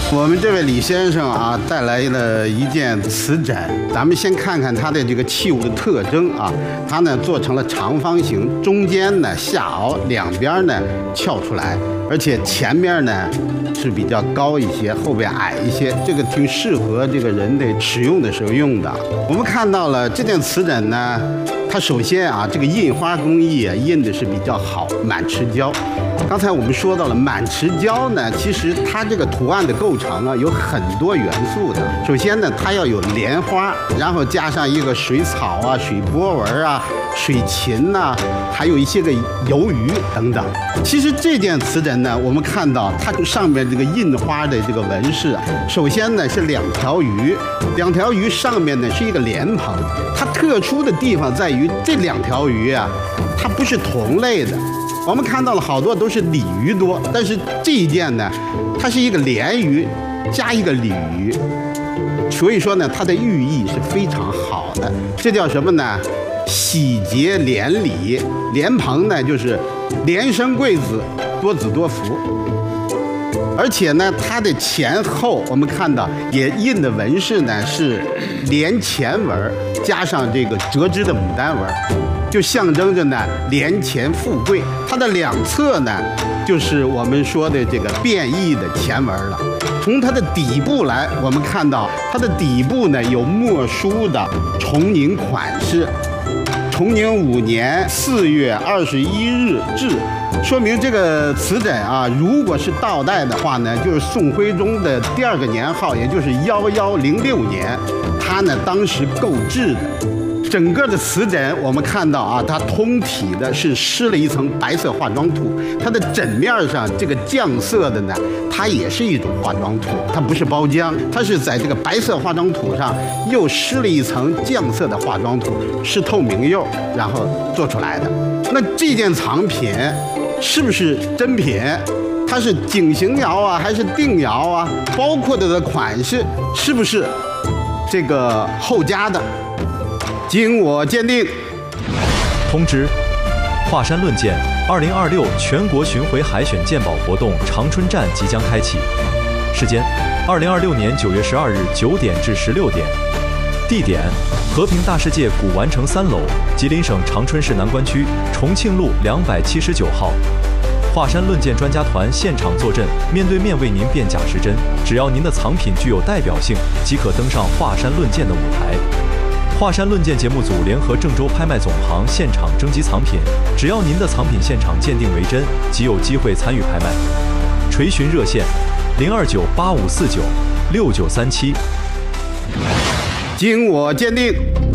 我们这位李先生啊，带来了一件瓷枕，咱们先看看它的这个器物的特征啊。它呢做成了长方形，中间呢下凹，两边呢翘出来，而且前面呢是比较高一些，后边矮一些，这个挺适合这个人的使用的时候用的。我们看到了这件瓷枕呢，它首先啊，这个印花工艺啊印的是比较好，满池胶。刚才我们说到了满池胶呢，其实它这个图案的构成啊有很多元素的。首先呢，它要有莲花，然后加上一个水草啊、水波纹啊、水禽呐、还有一些个游鱼等等。其实这件瓷枕呢，我们看到它上面这个印花的这个纹饰啊，首先呢是两条鱼，两条鱼上面呢是一个莲蓬。它特殊的地方在于这两条鱼啊，它不是同类的。我们看到了好多都是鲤鱼多，但是这一件呢，它是一个鲢鱼加一个鲤鱼，所以说呢，它的寓意是非常好的。这叫什么呢？喜结连理。莲蓬呢，就是连生贵子，多子多福。而且呢，它的前后我们看到也印的纹饰呢是连钱纹加上这个折枝的牡丹纹，就象征着呢连钱富贵。它的两侧呢，就是我们说的这个变异的钱纹了。从它的底部来，我们看到它的底部呢有墨书的崇宁款式，崇宁5年4月21日制。说明这个瓷枕啊，如果是倒带的话呢，就是宋徽宗的第2个年号，也就是1106年，他呢当时购置的。整个的瓷枕我们看到啊，它通体的是施了一层白色化妆土，它的枕面上这个酱色的呢，它也是一种化妆土，它不是包浆，它是在这个白色化妆土上又施了一层酱色的化妆土，是透明釉，然后做出来的。那这件藏品是不是真品？它是景行窑啊，还是定窑啊？包括它的款式是不是这个后加的？经我鉴定。 通知：华山论剑2026全国巡回海选鉴宝活动长春站即将开启，时间：2026年9月12日9点至16点，地点：和平大世界古玩城3楼，吉林省长春市南关区重庆路279号。华山论剑专家团现场坐镇，面对面为您辨假识真。只要您的藏品具有代表性，即可登上华山论剑的舞台。华山论剑节目组联合郑州拍卖总行现场征集藏品，只要您的藏品现场鉴定为真，即有机会参与拍卖。垂询热线：02985496937。 经我鉴定。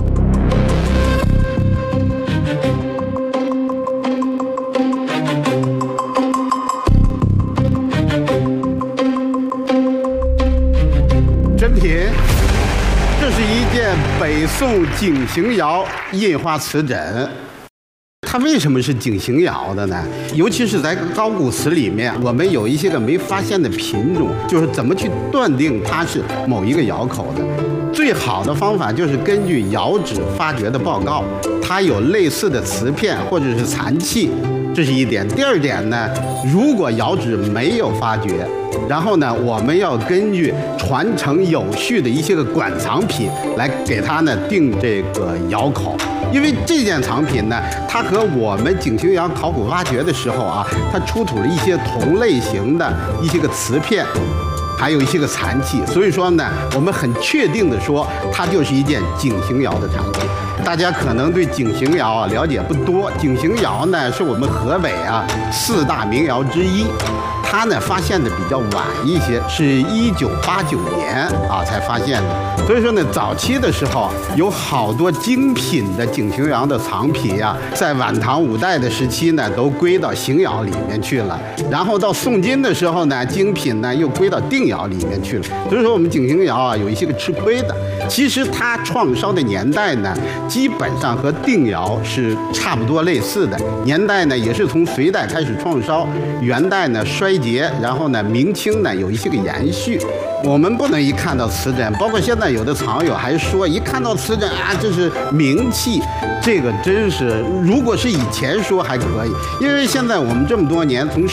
真品。这是一件北宋景行窑印花瓷枕。它为什么是景行窑的呢？尤其是在高古瓷里面，我们有一些个没发现的品种，就是怎么去断定它是某一个窑口的。最好的方法就是根据窑址发掘的报告，它有类似的瓷片或者是残器，这是一点。第二点呢，如果窑址没有发掘，然后呢，我们要根据传承有序的一些个馆藏品来给它呢定这个窑口。因为这件藏品呢，它和我们景行窑考古发掘的时候啊，它出土了一些同类型的一些个瓷片，还有一些个残器，所以说呢，我们很确定的说，它就是一件景行窑的产品。大家可能对景行窑啊了解不多，景行窑呢是我们河北啊4大名窑之一。它呢发现的比较晚一些，是1989年啊才发现的。所以说呢，早期的时候有好多精品的景行窑的藏品呀，在晚唐5代的时期呢，都归到邢窑里面去了。然后到宋金的时候呢，精品呢又归到定窑里面去了。所以说我们景行窑啊有一些个吃亏的。其实它创烧的年代呢，基本上和定窑是差不多类似的。年代呢也是从隋代开始创烧，元代呢衰竭，然后呢明清呢有一些个延续。我们不能一看到瓷枕，包括现在有的藏友还说一看到瓷枕啊这是名器，这个真是如果是以前说还可以，因为现在我们这么多年从